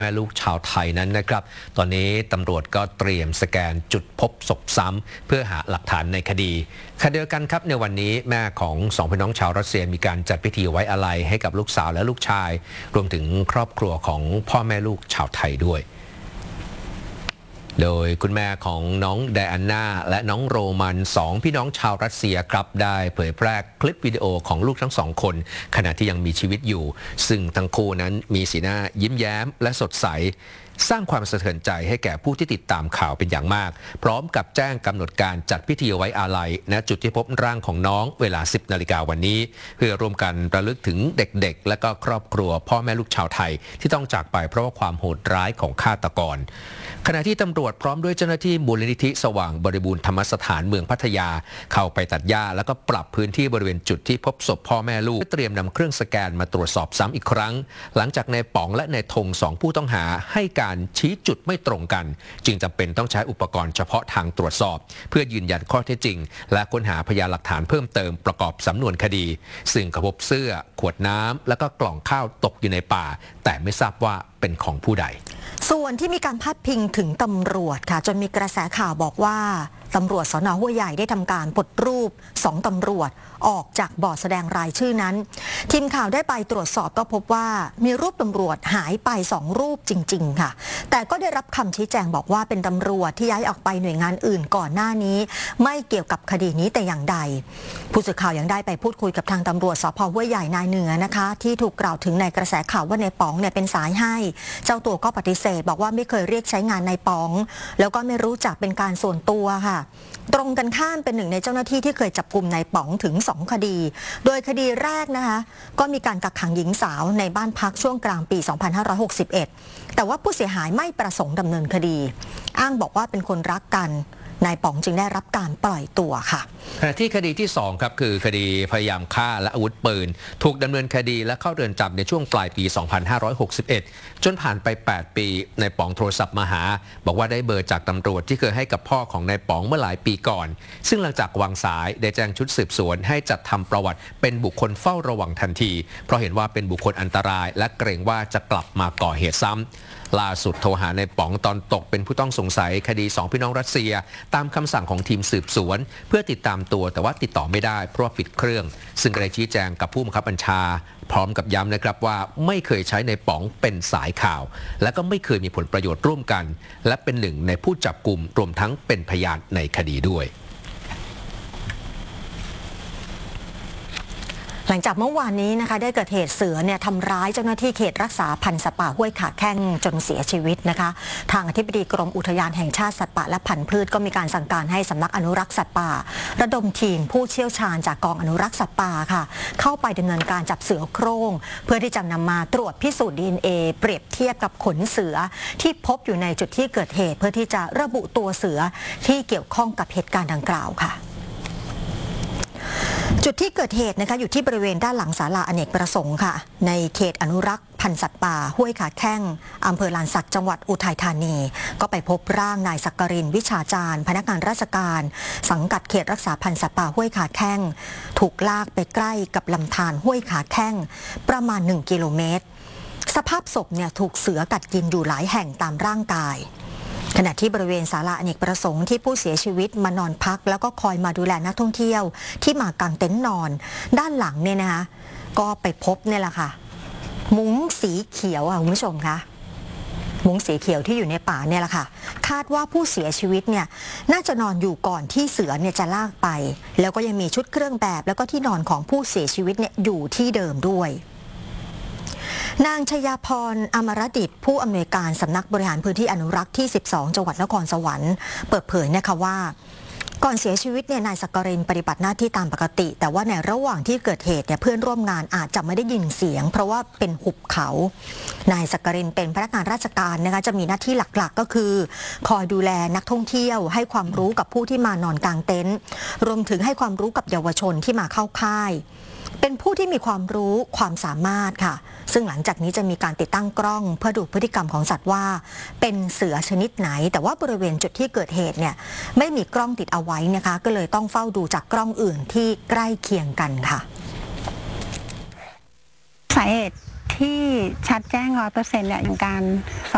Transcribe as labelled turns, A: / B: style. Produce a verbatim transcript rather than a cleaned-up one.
A: แม่ลูกชาวไทยนั้นนะครับตอนนี้ตำรวจก็เตรียมสแกนจุดพบศพซ้ำเพื่อหาหลักฐานในคดีขณะเดียวกันครับในวันนี้แม่ของสองพี่น้องชาวรัสเซียมีการจัดพิธีไว้อาลัยให้กับลูกสาวและลูกชายรวมถึงครอบครัวของพ่อแม่ลูกชาวไทยด้วยโดยคุณแม่ของน้องไดอาน่าและน้องโรมันสองพี่น้องชาวรัสเซียครับได้เผยแพร่คลิปวิดีโอของลูกทั้งสองคนขณะที่ยังมีชีวิตอยู่ซึ่งทั้งคู่นั้นมีสีหน้ายิ้มแย้มและสดใสสร้างความสะเทือนใจให้แก่ผู้ที่ติดตามข่าวเป็นอย่างมากพร้อมกับแจ้งกำหนดการจัดพิธีไว้อาลัยณจุดที่พบร่างของน้องเวลา สิบนาฬิกาวันนี้เพื่อร่วมกันระลึกถึงเด็กๆและก็ครอบครัวพ่อแม่ลูกชาวไทยที่ต้องจากไปเพราะว่าความโหดร้ายของฆาตกรขณะที่ตำรวจพร้อมด้วยเจ้าหน้าที่มูลนิธิสว่างบริบูรณ์ธรรมสถานเมืองพัทยาเข้าไปตัดหญ้าแล้วก็ปรับพื้นที่บริเวณจุดที่พบศพพ่อแม่ลูกเตรียมนำเครื่องสแกนมาตรวจสอบซ้ำอีกครั้งหลังจากนายป๋องและนายธงสองผู้ต้องหาให้การชี้จุดไม่ตรงกันจึงจำเป็นต้องใช้อุปกรณ์เฉพาะทางตรวจสอบเพื่อยืนยันข้อเท็จจริงและค้นหาพยานหลักฐานเพิ่มเติมประกอบสำนวนคดีซึ่งพบเสื้อขวดน้ำและก็กล่องข้าวตกอยู่ในป่าแต่ไม่ทราบว่าเป็นของผู้ใด
B: ส่วนที่มีการพาดพิงถึงตำรวจค่ะจนมีกระแสข่าวบอกว่าตำรวจสน.ห้วยใหญ่ได้ทำการปลดรูปสองตำรวจออกจากบอร์ดแสดงรายชื่อนั้นทีมข่าวได้ไปตรวจสอบก็พบว่ามีรูปตำรวจหายไปสองรูปจริงๆค่ะแต่ก็ได้รับคำชี้แจงบอกว่าเป็นตำรวจที่ย้ายออกไปหน่วยงานอื่นก่อนหน้านี้ไม่เกี่ยวกับคดีนี้แต่อย่างใดผู้สื่อข่าวยังได้ไปพูดคุยกับทางตำรวจสภ.ห้วยใหญ่นายเหนือนะคะที่ถูกกล่าวถึงในกระแสข่าวว่านายป๋องเนี่ยเป็นสายให้เจ้าตัวก็ปฏิเสธบอกว่าไม่เคยเรียกใช้งานนายป๋องแล้วก็ไม่รู้จักเป็นการส่วนตัวค่ะตรงกันข้ามเป็นหนึ่งในเจ้าหน้าที่ที่เคยจับกุมนายป๋องถึงสองคดีโดยคดีแรกนะคะก็มีการกักขังหญิงสาวในบ้านพักช่วงกลางปี สองพันห้าร้อยหกสิบเอ็ด แต่ว่าผู้เสียหายไม่ประสงค์ดำเนินคดีอ้างบอกว่าเป็นคนรักกันนายป๋องจึงได้รับการปล่อยตัวค่ะ
A: ขณะที่คดีที่สองครับคือคดีพยายามฆ่าและอาวุธปืนถูกดำเนินคดีและเข้าเรือนจำในช่วงปลายปี สองพันห้าร้อยหกสิบเอ็ด จนผ่านไป แปด ปีนายป๋องโทรศัพท์มาหาบอกว่าได้เบอร์จากตำรวจที่เคยให้กับพ่อของนายป๋องเมื่อหลายปีก่อนซึ่งหลังจากวางสายได้แจ้งชุดสืบสวนให้จัดทำประวัติเป็นบุคคลเฝ้าระวังทันทีเพราะเห็นว่าเป็นบุคคลอันตรายและเกรงว่าจะกลับมาก่อเหตุซ้ำล่าสุดโทรหานายป๋องตอนตกเป็นผู้ต้องสงสัยคดีสองพี่น้องรัสเซียตามคำสั่งของทีมสืบสวนเพื่อติดตามตัวแต่ว่าติดต่อไม่ได้เพราะว่าปิดเครื่องซึ่งได้ชี้แจงกับผู้บังคับบัญชาพร้อมกับย้ำนะครับว่าไม่เคยใช้นายป๋องเป็นสายข่าวและก็ไม่เคยมีผลประโยชน์ร่วมกันและเป็นหนึ่งในผู้จับกุมรวมทั้งเป็นพยานในคดีด้วย
B: หลังจากเมื่อวานนี้นะคะได้เกิดเหตุเสือเนี่ยทำร้ายเจ้าหน้าที่เขตรักษาพันธุ์สัตว์ป่าห้วยขาแข้งจนเสียชีวิตนะคะทางอธิบดีกรมอุทยานแห่งชาติสัตว์ป่าและพันธุ์พืชก็มีการสั่งการให้สำนักอนุรักษ์สัตว์ป่าระดมทีมผู้เชี่ยวชาญจากกองอนุรักษ์สัตว์ป่าค่ะเข้าไปดำเนินการจับเสือโคร่งเพื่อที่จะนำมาตรวจพิสูจน์ ดี เอ็น เอ เปรียบเทียบกับขนเสือที่พบอยู่ในจุดที่เกิดเหตุเพื่อที่จะระบุตัวเสือที่เกี่ยวข้องกับเหตุการณ์ดังกล่าวค่ะจุดที่เกิดเหตุนะคะอยู่ที่บริเวณด้านหลังศาลาอเนกประสงค์ค่ะในเขตอนุรักษ์พันธุ์สัตว์ป่าห้วยขาแข้งอำเภอลานสักจังหวัดอุทัยธานีก็ไปพบร่างนายสักกรินวิชาจารย์พนักงานราชการสังกัดเขตรักษาพันธุ์สัตว์ป่าห้วยขาแข้งถูกลากไปใกล้กับลำธารห้วยขาแข้งประมาณหนึ่งกิโลเมตรสภาพศพเนี่ยถูกเสือกัดกินอยู่หลายแห่งตามร่างกายขณะที่บริเวณศาลาอเนกประสงค์ที่ผู้เสียชีวิตมานอนพักแล้วก็คอยมาดูแลนักท่องเที่ยวที่มากางเต็นท์นอนด้านหลังเนี่ยนะคะก็ไปพบเนี่ยแหละค่ะมุ้งสีเขียวอ่ะคุณผู้ชมคะมุ้งสีเขียวที่อยู่ในป่าเนี่ยแหละค่ะคาดว่าผู้เสียชีวิตเนี่ยน่าจะนอนอยู่ก่อนที่เสือเนี่ยจะลากไปแล้วก็ยังมีชุดเครื่องแบบแล้วก็ที่นอนของผู้เสียชีวิตเนี่ยอยู่ที่เดิมด้วยนางชยาพรอมรดิษฐ์ผู้อำนวยการสำนักบริหารพื้นที่อนุรักษ์ที่สิบสองจังหวัดนครสวรรค์เปิดเผยนะคะว่าก่อนเสียชีวิตเนี่ยนายสักกรินปฏิบัติหน้าที่ตามปกติแต่ว่าในระหว่างที่เกิดเหตุเนี่ยเพื่อนร่วมงานอาจจะไม่ได้ยินเสียงเพราะว่าเป็นหุบเขานายสักกรินเป็นพนักงานราชการนะคะจะมีหน้าที่หลักๆก็คือคอยดูแลนักท่องเที่ยวให้ความรู้กับผู้ที่มานอนกลางเต็นท์รวมถึงให้ความรู้กับเยาวชนที่มาเข้าค่ายเป็นผู้ที่มีความรู้ความสามารถค่ะซึ่งหลังจากนี้จะมีการติดตั้งกล้องเพื่อดูพฤติกรรมของสัตว์ว่าเป็นเสือชนิดไหนแต่ว่าบริเวณจุดที่เกิดเหตุเนี่ยไม่มีกล้องติดเอาไว้นะคะก็เลยต้องเฝ้าดูจากกล้องอื่นที่ใกล้เคียงกันค่ะ
C: สาเหตุที่ชัดแจ้งร้อยเปอร์เซ็นต์เนี่ยอย่างการ